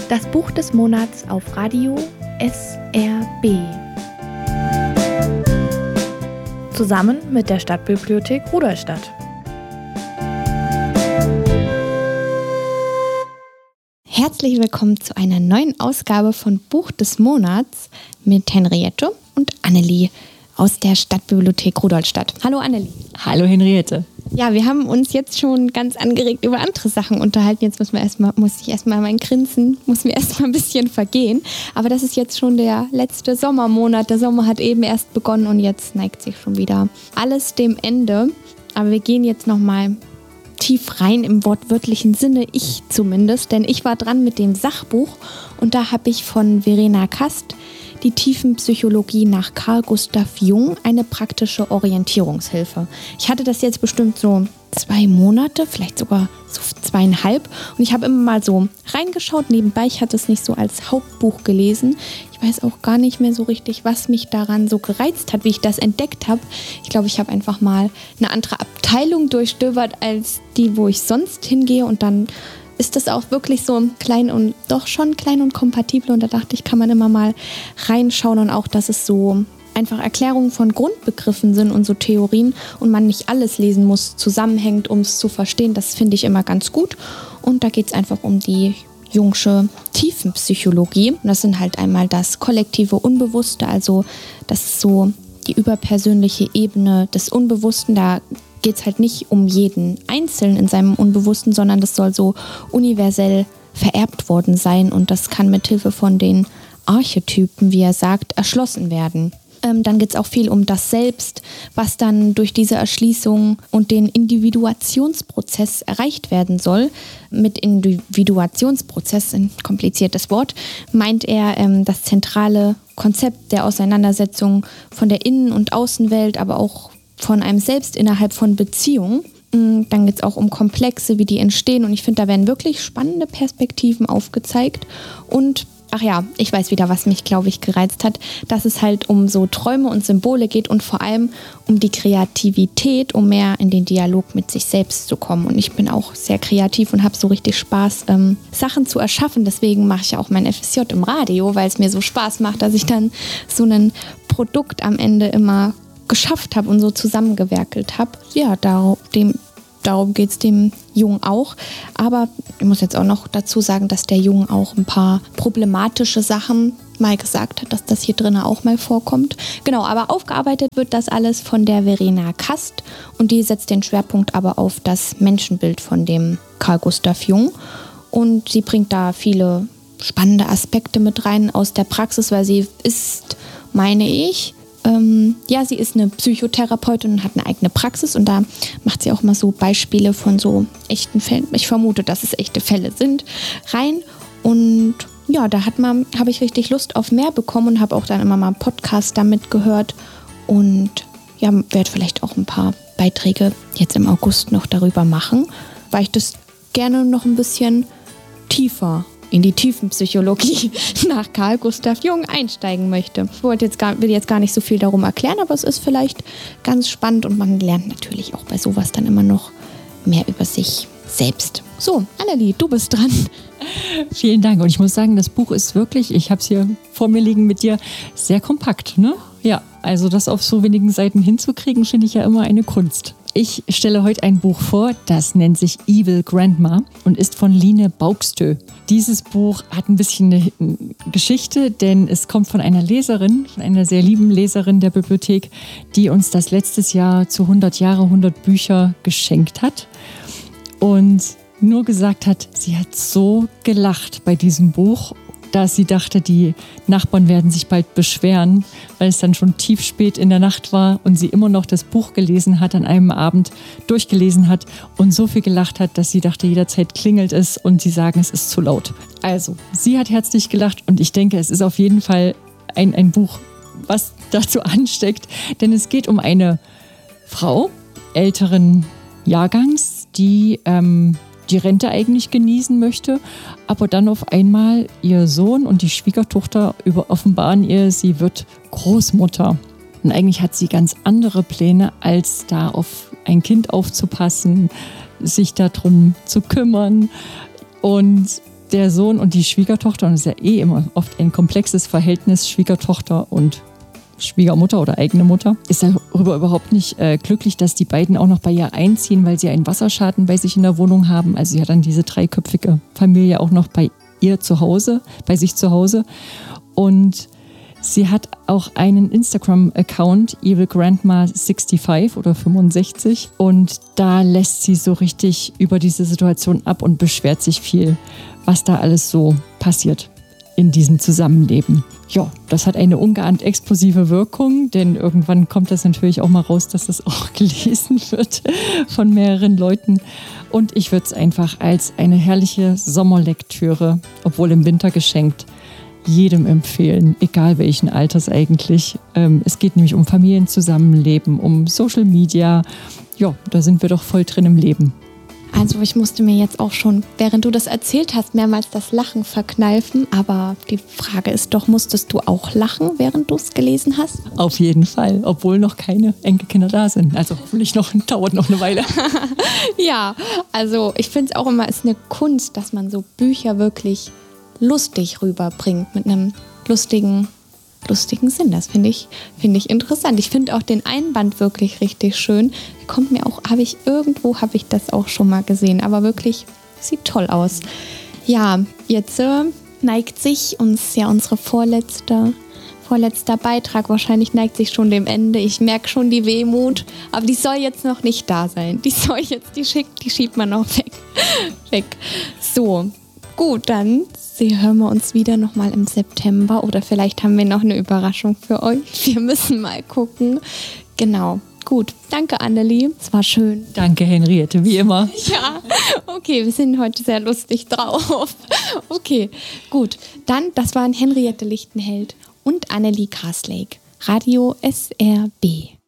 Das Buch des Monats auf Radio SRB. Zusammen mit der Stadtbibliothek Rudolstadt. Herzlich willkommen zu einer neuen Ausgabe von Buch des Monats mit Henriette und Annelie aus der Stadtbibliothek Rudolstadt. Hallo Annelie. Hallo Henriette. Ja, wir haben uns jetzt schon ganz angeregt über andere Sachen unterhalten. Jetzt muss ich erstmal mein Grinsen, muss mir erstmal ein bisschen vergehen. Aber das ist jetzt schon der letzte Sommermonat. Der Sommer hat eben erst begonnen und jetzt neigt sich schon wieder alles dem Ende. Aber wir gehen jetzt nochmal tief rein im wortwörtlichen Sinne, ich zumindest. Denn ich war dran mit dem Sachbuch und da habe ich von Verena Kast die Tiefenpsychologie nach Carl Gustav Jung, eine praktische Orientierungshilfe. Ich hatte das jetzt bestimmt so 2 Monate, vielleicht sogar so 2,5. Und ich habe immer mal so reingeschaut nebenbei. Ich hatte es nicht so als Hauptbuch gelesen. Ich weiß auch gar nicht mehr so richtig, was mich daran so gereizt hat, wie ich das entdeckt habe. Ich glaube, ich habe einfach mal eine andere Abteilung durchstöbert als die, wo ich sonst hingehe. Und dann ist das auch wirklich so klein und doch schon klein und kompatibel. Und da dachte ich, kann man immer mal reinschauen und auch, dass es so einfach Erklärungen von Grundbegriffen sind und so Theorien und man nicht alles lesen muss, zusammenhängt, um es zu verstehen. Das finde ich immer ganz gut. Und da geht es einfach um die Jungsche Tiefenpsychologie. Und das sind halt einmal das kollektive Unbewusste, also das ist so die überpersönliche Ebene des Unbewussten. Da geht es halt nicht um jeden Einzelnen in seinem Unbewussten, sondern das soll so universell vererbt worden sein und das kann mithilfe von den Archetypen, wie er sagt, erschlossen werden. Dann geht es auch viel um das Selbst, was dann durch diese Erschließung und den Individuationsprozess erreicht werden soll. Mit Individuationsprozess, ein kompliziertes Wort, meint er das zentrale Konzept der Auseinandersetzung von der Innen- und Außenwelt, aber auch von einem selbst innerhalb von Beziehungen. Dann geht es auch um Komplexe, wie die entstehen und ich finde, da werden wirklich spannende Perspektiven aufgezeigt und ach ja, ich weiß wieder, was mich, glaube ich, gereizt hat, dass es halt um so Träume und Symbole geht und vor allem um die Kreativität, um mehr in den Dialog mit sich selbst zu kommen. Und ich bin auch sehr kreativ und habe so richtig Spaß, Sachen zu erschaffen. Deswegen mache ich auch mein FSJ im Radio, weil es mir so Spaß macht, dass ich dann so ein Produkt am Ende immer geschafft habe und so zusammengewerkelt habe. Ja, darum geht es dem Jung auch. Aber ich muss jetzt auch noch dazu sagen, dass der Jung auch ein paar problematische Sachen mal gesagt hat, dass das hier drin auch mal vorkommt. Genau, aber aufgearbeitet wird das alles von der Verena Kast und die setzt den Schwerpunkt aber auf das Menschenbild von dem Carl Gustav Jung. Und sie bringt da viele spannende Aspekte mit rein aus der Praxis, weil sie ist, meine ich, sie ist eine Psychotherapeutin und hat eine eigene Praxis und da macht sie auch mal so Beispiele von so echten Fällen. Ich vermute, dass es echte Fälle sind, rein. Und ja, da habe ich richtig Lust auf mehr bekommen und habe auch dann immer mal einen Podcast damit gehört und ja, werde vielleicht auch ein paar Beiträge jetzt im August noch darüber machen, weil ich das gerne noch ein bisschen tiefer in die Tiefenpsychologie nach Carl Gustav Jung einsteigen möchte. Ich will jetzt gar nicht so viel darum erklären, aber es ist vielleicht ganz spannend und man lernt natürlich auch bei sowas dann immer noch mehr über sich selbst. So, Annelie, du bist dran. Vielen Dank und ich muss sagen, das Buch ist wirklich, ich habe es hier vor mir liegen mit dir, sehr kompakt, ne? Ja, also das auf so wenigen Seiten hinzukriegen, finde ich ja immer eine Kunst. Ich stelle heute ein Buch vor, das nennt sich Evil Grandma und ist von Line Baugstø. Dieses Buch hat ein bisschen eine Geschichte, denn es kommt von einer Leserin, von einer sehr lieben Leserin der Bibliothek, die uns das letztes Jahr zu 100 Jahre, 100 Bücher geschenkt hat und nur gesagt hat, sie hat so gelacht bei diesem Buch, dass sie dachte, die Nachbarn werden sich bald beschweren, weil es dann schon tief spät in der Nacht war und sie immer noch das Buch gelesen hat, an einem Abend durchgelesen hat und so viel gelacht hat, dass sie dachte, jederzeit klingelt es und sie sagen, es ist zu laut. Also, sie hat herzlich gelacht und ich denke, es ist auf jeden Fall ein Buch, was dazu ansteckt, denn es geht um eine Frau älteren Jahrgangs, die die Rente eigentlich genießen möchte, aber dann auf einmal ihr Sohn und die Schwiegertochter offenbaren ihr, sie wird Großmutter. Und eigentlich hat sie ganz andere Pläne, als da auf ein Kind aufzupassen, sich darum zu kümmern. Und der Sohn und die Schwiegertochter, und es ist ja immer oft ein komplexes Verhältnis Schwiegertochter und Schwiegermutter oder eigene Mutter, ist darüber überhaupt nicht glücklich, dass die beiden auch noch bei ihr einziehen, weil sie einen Wasserschaden bei sich in der Wohnung haben. Also sie hat dann diese dreiköpfige Familie auch noch bei ihr zu Hause, bei sich zu Hause. Und sie hat auch einen Instagram-Account, Evil Grandma 65 oder 65. Und da lässt sie so richtig über diese Situation ab und beschwert sich viel, was da alles so passiert in diesem Zusammenleben. Ja, das hat eine ungeahnt explosive Wirkung, denn irgendwann kommt das natürlich auch mal raus, dass das auch gelesen wird von mehreren Leuten. Und ich würde es einfach als eine herrliche Sommerlektüre, obwohl im Winter geschenkt, jedem empfehlen, egal welchen Alters eigentlich. Es geht nämlich um Familienzusammenleben, um Social Media. Ja, da sind wir doch voll drin im Leben. Also ich musste mir jetzt auch schon, während du das erzählt hast, mehrmals das Lachen verkneifen. Aber die Frage ist doch, musstest du auch lachen, während du es gelesen hast? Auf jeden Fall, obwohl noch keine Enkelkinder da sind. Also hoffentlich dauert noch eine Weile. Ja, also ich finde es auch immer, ist eine Kunst, dass man so Bücher wirklich lustig rüberbringt, mit einem lustigen Sinn. Das finde ich interessant. Ich finde auch den Einband wirklich richtig schön. Kommt mir auch, habe ich das auch schon mal gesehen, aber wirklich sieht toll aus. Ja, jetzt neigt sich uns ja unsere vorletzter Beitrag, wahrscheinlich neigt sich schon dem Ende. Ich merke schon die Wehmut, aber die soll jetzt noch nicht da sein. Die schiebt man noch weg. So, gut, dann hören wir uns wieder nochmal im September oder vielleicht haben wir noch eine Überraschung für euch. Wir müssen mal gucken. Genau. Gut, danke Annelie, es war schön. Danke Henriette, wie immer. Ja, okay, wir sind heute sehr lustig drauf. Okay, gut, dann, das waren Henriette Lichtenheld und Annelie Karslake, Radio SRB.